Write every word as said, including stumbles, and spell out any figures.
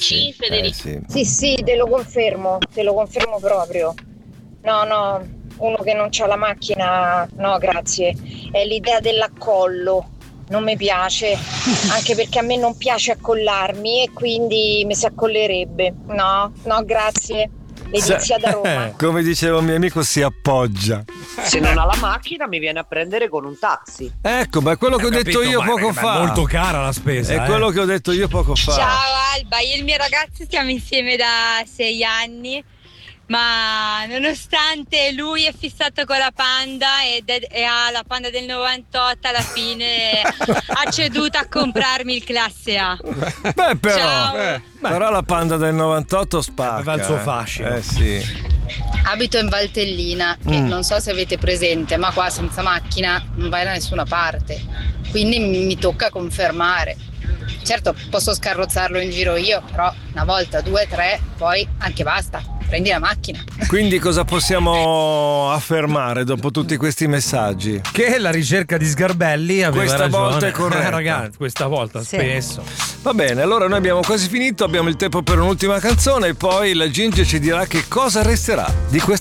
sì, Federico? eh, sì. Sì, sì, te lo confermo, te lo confermo proprio. No, no, uno che non c'ha la macchina, no, grazie. È l'idea dell'accollo, non mi piace, anche perché a me non piace accollarmi e quindi mi si accollerebbe. No, no, grazie. Edizia da Roma. Come diceva un mio amico, si appoggia. Se non ha la macchina mi viene a prendere con un taxi. Ecco, ma è quello che ho, Ho detto capito, io ma- poco ma fa. È molto cara la spesa. È eh. quello che ho detto io poco fa. Ciao Alba, io e il mio ragazzo stiamo insieme da sei anni, ma nonostante lui è fissato con la Panda ed è- e ha la Panda del novantotto, alla fine ha ceduto a comprarmi il classe A. Beh, però, Ciao. eh, però la Panda del novantotto spacca. Aveva il suo eh. fascino. Eh sì. Abito in Valtellina, che Mm. non so se avete presente, ma qua senza macchina non vai da nessuna parte, quindi mi, mi tocca confermare. Certo, posso scarrozzarlo in giro io, però una volta, due, tre, poi anche basta, prendi la macchina. Quindi cosa possiamo affermare dopo tutti questi messaggi? Che la ricerca di Sgarbelli aveva Questa ragione. volta è corretta. Eh, ragazzi, questa volta Sì. spesso. Va bene, allora noi abbiamo quasi finito, abbiamo il tempo per un'ultima canzone e poi la Ginger ci dirà che cosa resterà di questa